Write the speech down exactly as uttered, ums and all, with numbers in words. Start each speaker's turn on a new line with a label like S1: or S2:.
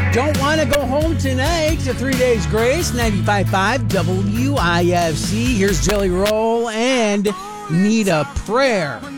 S1: Don't want to go home tonight to Three Days Grace, ninety-five point five W I F C. Here's Jelly Roll and Need a Prayer.